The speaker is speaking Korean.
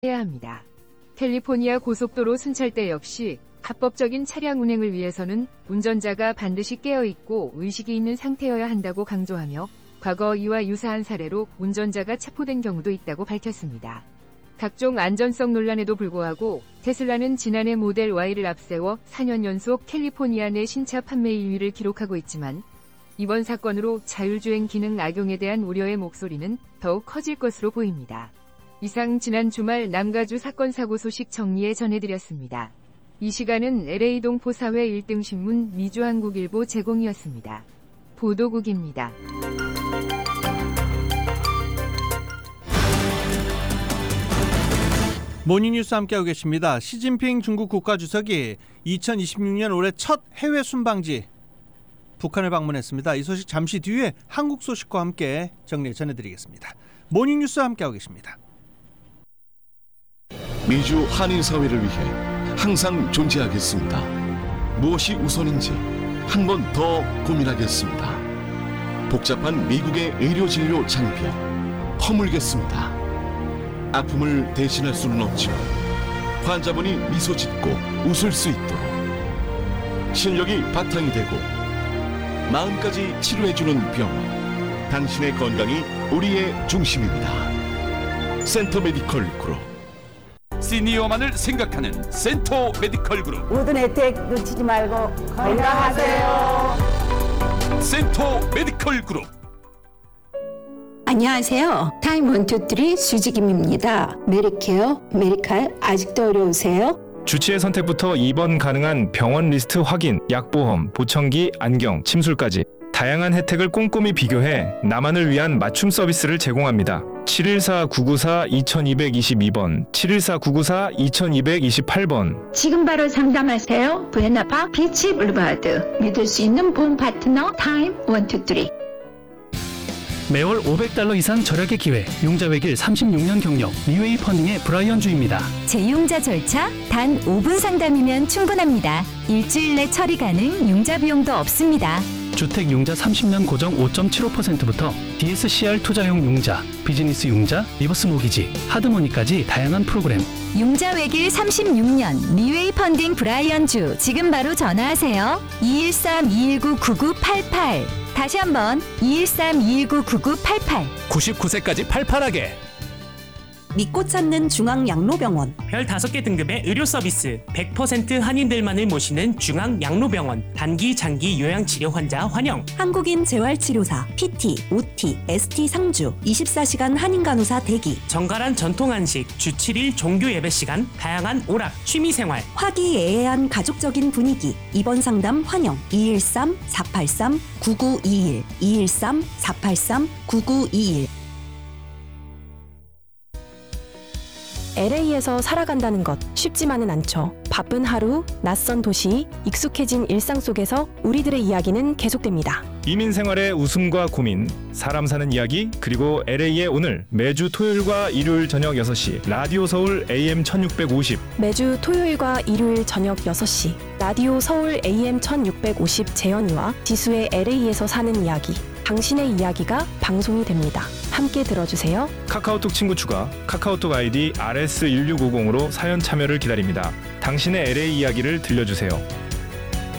해야 합니다. 캘리포니아 고속도로 순찰대 역시 합법적인 차량 운행을 위해서는 운전자가 반드시 깨어있고 의식이 있는 상태여야 한다고 강조하며 과거 이와 유사한 사례로 운전자가 체포된 경우도 있다고 밝혔습니다. 각종 안전성 논란에도 불구하고 테슬라는 지난해 모델 Y를 앞세워 4년 연속 캘리포니아 내 신차 판매 1위를 기록하고 있지만 이번 사건으로 자율주행 기능 악용에 대한 우려의 목소리는 더욱 커질 것으로 보입니다. 이상 지난 주말 남가주 사건 사고 소식 정리해 전해드렸습니다. 이 시간은 LA 동포사회 1등 신문 미주한국일보 제공이었습니다. 보도국입니다. 모닝뉴스 함께하고 계십니다. 시진핑 중국 국가주석이 2026년 올해 첫 해외 순방지 북한을 방문했습니다. 이 소식 잠시 뒤에 한국 소식과 함께 정리해 전해드리겠습니다. 모닝뉴스 함께하고 계십니다. 미주 한인 사회를 위해 항상 존재하겠습니다. 무엇이 우선인지 한 번 더 고민하겠습니다. 복잡한 미국의 의료 진료 장벽 허물겠습니다. 아픔을 대신할 수는 없지만 환자분이 미소 짓고 웃을 수 있도록 실력이 바탕이 되고 마음까지 치료해주는 병원, 당신의 건강이 우리의 중심입니다. 센터 메디컬 그룹. 시니어만을 생각하는 센터 메디컬 그룹. 모든 혜택 놓치지 말고 건강하세요. 센터 메디컬 그룹. 안녕하세요. 타임 123 수지김입니다. 메디케어, 메디칼 아직도 어려우세요? 주치의 선택부터 입원 가능한 병원 리스트 확인, 약보험, 보청기, 안경, 침술까지 다양한 혜택을 꼼꼼히 비교해 나만을 위한 맞춤 서비스를 제공합니다. 714-994-2222번, 714-994-2228번. 지금 바로 상담하세요. 부에나파 비치 블루바드. 믿을 수 있는 보험 파트너 타임 123. 매월 $500 이상 절약의 기회, 융자외길 36년 경력, 리웨이 펀딩의 브라이언 주입니다. 재융자 절차 단 5분 상담이면 충분합니다. 일주일 내 처리 가능, 융자 비용도 없습니다. 주택 융자 30년 고정 5.75%부터 DSCR 투자용 융자, 비즈니스 융자, 리버스 모기지, 하드머니까지 다양한 프로그램. 융자 외길 36년 리웨이 펀딩 브라이언 주. 지금 바로 전화하세요. 213-219-9988. 다시 한번 213-219-9988. 99세까지 팔팔하게. 믿고 찾는 중앙양로병원. 별 5개 등급의 의료 서비스, 100% 한인들만을 모시는 중앙양로병원. 단기, 장기 요양치료 환자 환영. 한국인 재활치료사, PT, OT, ST 상주, 24시간 한인간호사 대기. 정갈한 전통 한식, 주 7일 종교 예배 시간, 다양한 오락, 취미생활. 화기애애한 가족적인 분위기. 입원 상담 환영. 213-483-9921, 213-483-9921. LA에서 살아간다는 것 쉽지만은 않죠. 바쁜 하루, 낯선 도시, 익숙해진 일상 속에서 우리들의 이야기는 계속됩니다. 이민 생활의 웃음과 고민, 사람 사는 이야기, 그리고 LA의 오늘 매주 토요일과 일요일 저녁 6시 라디오 서울 AM 1650. 매주 토요일과 일요일 저녁 6시 라디오 서울 AM 1650 재현이와 지수의 LA에서 사는 이야기. 당신의 이야기가 방송이 됩니다. 함께 들어주세요. 카카오톡 친구 추가, 카카오톡 아이디 RS1650으로 사연 참여를 기다립니다. 당신의 LA 이야기를 들려주세요.